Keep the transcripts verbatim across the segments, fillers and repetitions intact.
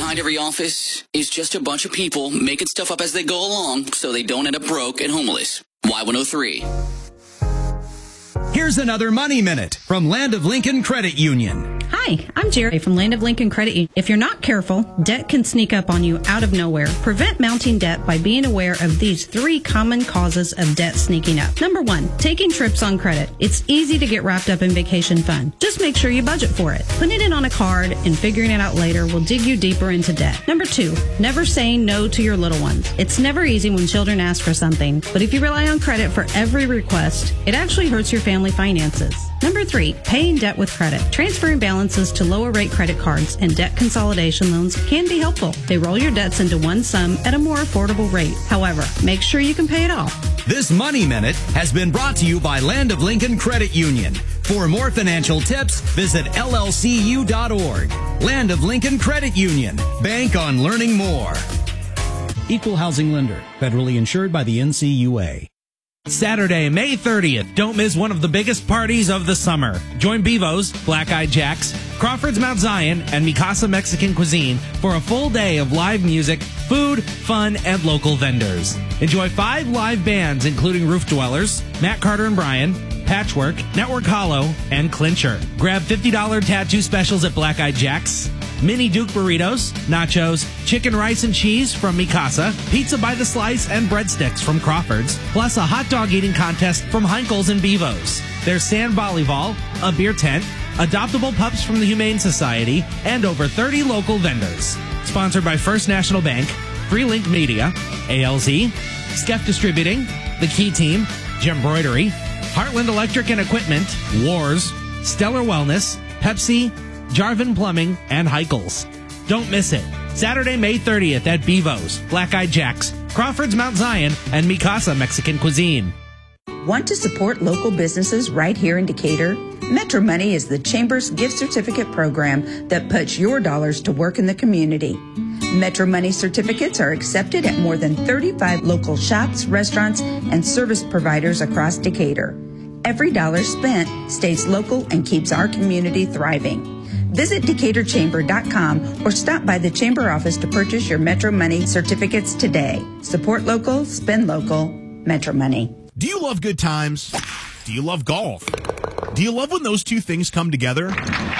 behind every office is just a bunch of people making stuff up as they go along so they don't end up broke and homeless. Y one oh three. Here's another Money Minute from Land of Lincoln Credit Union. Hi, I'm Jerry from Land of Lincoln Credit Union. If you're not careful, debt can sneak up on you out of nowhere. Prevent mounting debt by being aware of these three common causes of debt sneaking up. Number one, taking trips on credit. It's easy to get wrapped up in vacation fun. Just make sure you budget for it. Putting it on a card and figuring it out later will dig you deeper into debt. Number two, never saying no to your little ones. It's never easy when children ask for something, but if you rely on credit for every request, it actually hurts your family finances. Number three, paying debt with credit. Transferring balances to lower rate credit cards and debt consolidation loans can be helpful. They roll your debts into one sum at a more affordable rate. However, make sure you can pay it off. This Money Minute has been brought to you by Land of Lincoln Credit Union. For more financial tips, visit L L C U dot org. Land of Lincoln Credit Union. Bank on learning more. Equal housing lender. Federally insured by the N C U A. Saturday, May thirtieth. Don't miss one of the biggest parties of the summer. Join Bevo's, Black Eyed Jacks, Crawford's Mount Zion, and Mikasa Mexican Cuisine for a full day of live music, food, fun, and local vendors. Enjoy five live bands, including Roof Dwellers, Matt Carter and Brian, Patchwork, Network Hollow, and Clincher. Grab fifty dollars tattoo specials at Black Eyed Jacks, Mini Duke burritos, nachos, chicken rice and cheese from Mikasa, pizza by the slice, and breadsticks from Crawford's, plus a hot dog eating contest from Heinkel's and Bevo's. There's sand volleyball, a beer tent, adoptable pups from the Humane Society, and over thirty local vendors. Sponsored by First National Bank, Freelink Media, A L Z, Skeff Distributing, The Key Team, Gembroidery, Heartland Electric and Equipment, Wars, Stellar Wellness, Pepsi, Jarvin Plumbing, and Heichel's. Don't miss it. Saturday, May thirtieth at Bevo's, Black Eyed Jacks, Crawford's Mount Zion, and Mikasa Mexican Cuisine. Want to support local businesses right here in Decatur? Metro Money is the Chamber's gift certificate program that puts your dollars to work in the community. Metro Money certificates are accepted at more than thirty-five local shops, restaurants, and service providers across Decatur. Every dollar spent stays local and keeps our community thriving. Visit Decatur Chamber dot com or stop by the Chamber office to purchase your Metro Money certificates today. Support local, spend local, Metro Money. Do you love good times? Do you love golf? Do you love when those two things come together?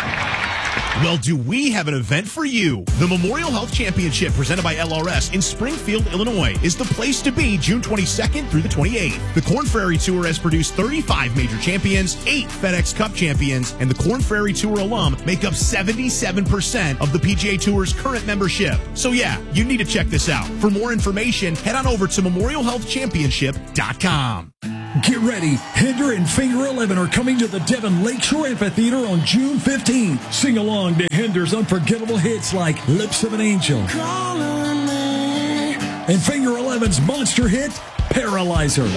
Well, do we have an event for you? The Memorial Health Championship presented by L R S in Springfield, Illinois is the place to be June twenty-second through the twenty-eighth. The Korn Ferry Tour has produced thirty-five major champions, eight FedEx Cup champions, and the Korn Ferry Tour alum make up seventy-seven percent of the P G A Tour's current membership. So yeah, you need to check this out. For more information, head on over to memorial health championship dot com. Get ready. Hinder and Finger eleven are coming to the Devon Lakeshore Amphitheater on June fifteenth. Sing along to Hinder's unforgettable hits like Lips of an Angel and Finger eleven's monster hit, Paralyzer.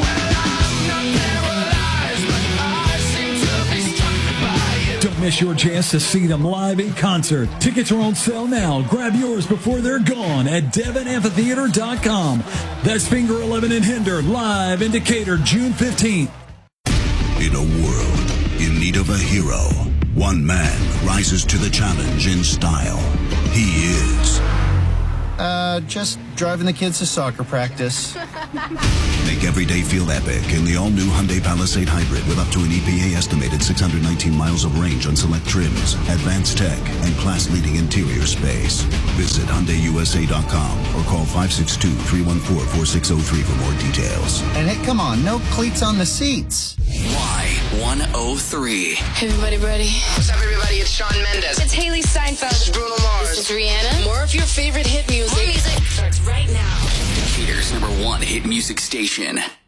Don't miss your chance to see them live in concert. Tickets are on sale now. Grab yours before they're gone at devon amphitheater dot com. That's Finger eleven and Hinder live in Decatur, June fifteenth. In a world in need of a hero, one man rises to the challenge in style. He is... Uh, just driving the kids to soccer practice. Make every day feel epic in the all-new Hyundai Palisade Hybrid with up to an E P A estimated six hundred nineteen miles of range on select trims, advanced tech, and class-leading interior space. Visit Hyundai U S A dot com or call five six two, three one four, four six zero three for more details. And hey, come on, no cleats on the seats. Y one oh three. Hey, everybody ready? What's up, everybody? It's Shawn Mendes. It's Haley Steinfeld. This is Bruno Mars. This is Rihanna. More of your favorite hit music. More music starts right now. Decatur's number one hit music station.